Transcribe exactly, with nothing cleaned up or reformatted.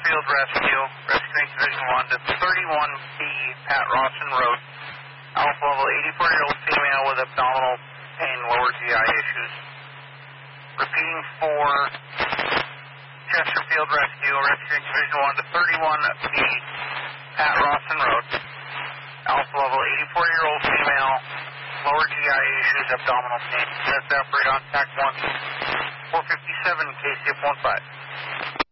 Chesterfield Rescue, rescuing Division one to thirty-one B Pat Rawson Road. Alpha level eighty-four-year-old female with abdominal pain, lower G I issues. Repeating for Chesterfield Rescue, rescuing Division one to thirty-one B Pat Rawson Road. Alpha level eighty-four-year-old female, lower G I issues, abdominal pain. That's operator on TAC one, four fifty-seven K C F one five.